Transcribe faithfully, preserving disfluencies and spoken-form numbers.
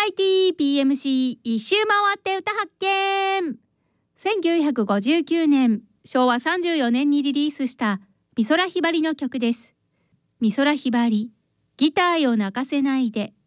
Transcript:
イティー ピーエムシー 一周回って歌発見。せんきゅうひゃくごじゅうきゅうねん、しょうわさんじゅうよねんにリリースした美空ひばりの曲です。美空ひばり、ギターよ泣かせないで。